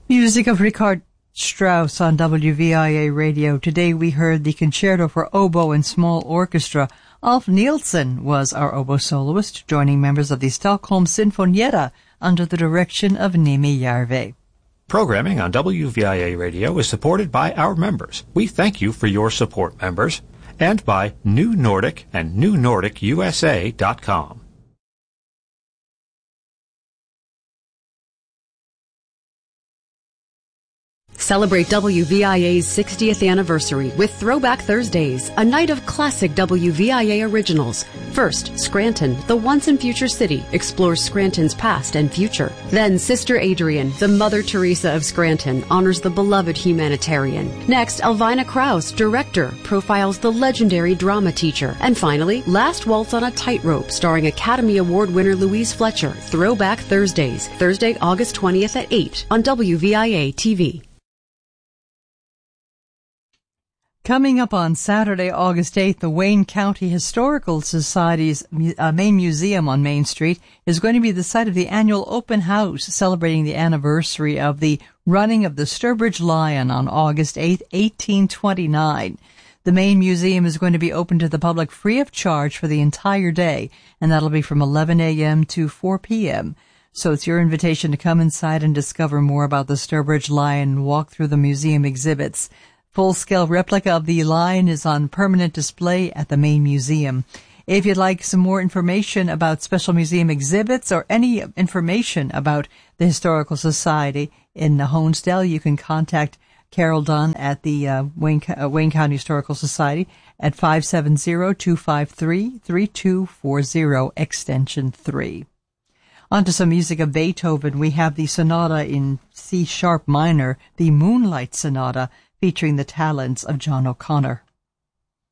Music of Richard Strauss on WVIA Radio. Today we heard the Concerto for Oboe and Small Orchestra. Alf Nielsen was our oboe soloist, joining members of the Stockholm Sinfonietta under the direction of Nimi Järve. Programming on WVIA Radio is supported by our members. We thank you for your support, members, and by New Nordic and NewNordicUSA.com. Celebrate WVIA's 60th anniversary with Throwback Thursdays, a night of classic WVIA originals. First, Scranton, the once and future city, explores Scranton's past and future. Then, Sister Adrian, the Mother Teresa of Scranton, honors the beloved humanitarian. Next, Elvina Krause, director, profiles the legendary drama teacher. And finally, Last Waltz on a Tightrope, starring Academy Award winner Louise Fletcher. Throwback Thursdays, Thursday, August 20th at 8 on WVIA TV. Coming up on Saturday, August 8th, the Wayne County Historical Society's main museum on Main Street is going to be the site of the annual open house celebrating the anniversary of the running of the Sturbridge Lion on August 8th, 1829. The main museum is going to be open to the public free of charge for the entire day, and that'll be from 11 a.m. to 4 p.m. So it's your invitation to come inside and discover more about the Sturbridge Lion and walk through the museum exhibits. Full-scale replica of the lion is on permanent display at the main museum. If you'd like some more information about special museum exhibits or any information about the Historical Society in Honesdale, you can contact Carol Dunn at the Wayne County Historical Society at 570-253-3240, extension 3. On to some music of Beethoven. We have the sonata in C-sharp minor, the Moonlight Sonata, featuring the talents of John O'Connor.